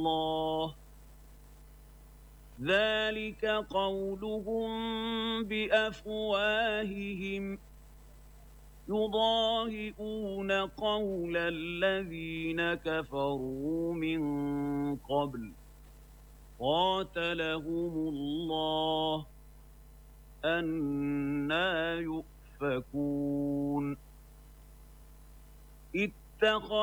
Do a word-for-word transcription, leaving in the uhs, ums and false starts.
الله ذلك قولهم بأفواههم يضاهئون قول الذين كفروا من قبل قاتلهم الله أنى يؤفكون اتخذ